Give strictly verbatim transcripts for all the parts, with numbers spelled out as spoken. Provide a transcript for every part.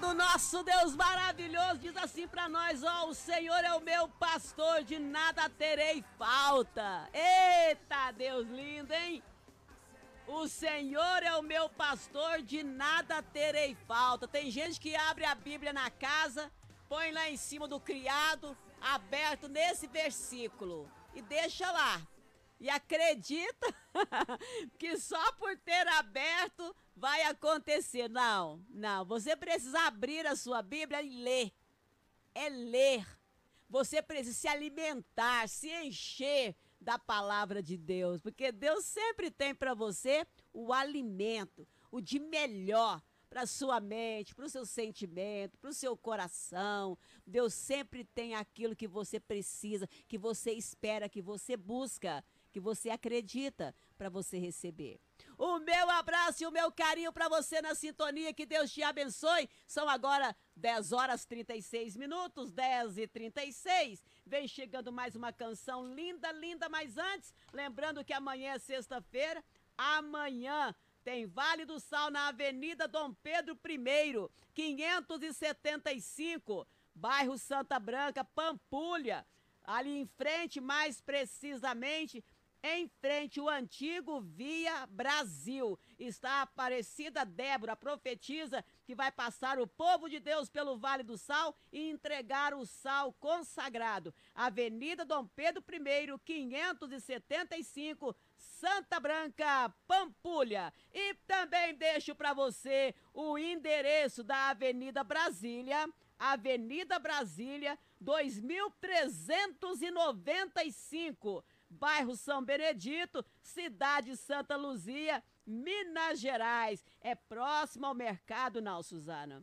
do nosso Deus maravilhoso diz assim pra nós, ó, o Senhor é o meu pastor, de nada terei falta. Eita, Deus lindo, hein? O Senhor é o meu pastor, de nada terei falta. Tem gente que abre a Bíblia na casa, põe lá em cima do criado, aberto nesse versículo, e deixa lá. E acredita que só por ter aberto vai acontecer. Não, não. Você precisa abrir a sua Bíblia e ler. É ler. Você precisa se alimentar, se encher da palavra de Deus. Porque Deus sempre tem para você o alimento, o de melhor para sua mente, para o seu sentimento, para o seu coração. Deus sempre tem aquilo que você precisa, que você espera, que você busca, que você acredita para você receber. O meu abraço e o meu carinho para você na sintonia, que Deus te abençoe. São agora dez horas e trinta e seis minutos, dez e trinta e seis. Vem chegando mais uma canção linda, linda, mas antes, lembrando que amanhã é sexta-feira, amanhã tem Vale do Sal na Avenida Dom Pedro I, quinhentos e setenta e cinco, bairro Santa Branca, Pampulha. Ali em frente, mais precisamente, em frente o antigo Via Brasil, está a Aparecida Débora, profetiza que vai passar o povo de Deus pelo Vale do Sal e entregar o sal consagrado. Avenida Dom Pedro I, quinhentos e setenta e cinco, Santa Branca, Pampulha. E também deixo para você o endereço da Avenida Brasília, Avenida Brasília, dois mil trezentos e noventa e cinco, bairro São Benedito, cidade Santa Luzia, Minas Gerais. É próximo ao mercado, não, Suzana?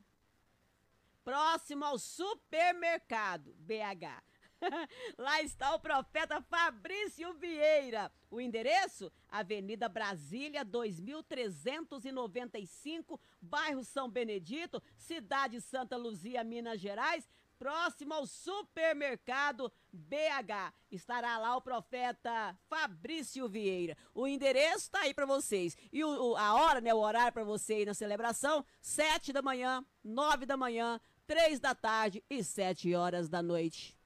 Próximo ao supermercado B H. Lá está o profeta Fabrício Vieira. O endereço? Avenida Brasília, dois mil trezentos e noventa e cinco, bairro São Benedito, cidade Santa Luzia, Minas Gerais, próximo ao supermercado B H. Estará lá o profeta Fabrício Vieira. O endereço está aí para vocês. E o, o, a hora, né, o horário para você ir na celebração, sete da manhã, nove da manhã, três da tarde e sete horas da noite.